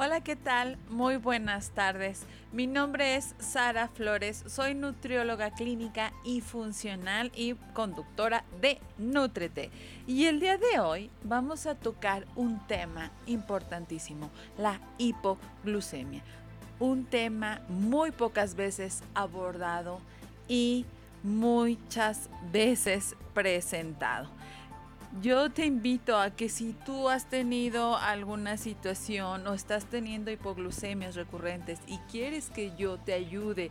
Hola, ¿qué tal? Muy buenas tardes. Mi nombre es Sara Flores, soy nutrióloga clínica y funcional y conductora de Nútrete. Y el día de hoy vamos a tocar un tema importantísimo, la hipoglucemia. Un tema muy pocas veces abordado y muchas veces presentado. Yo te invito a que si tú has tenido alguna situación o estás teniendo hipoglucemias recurrentes y quieres que yo te ayude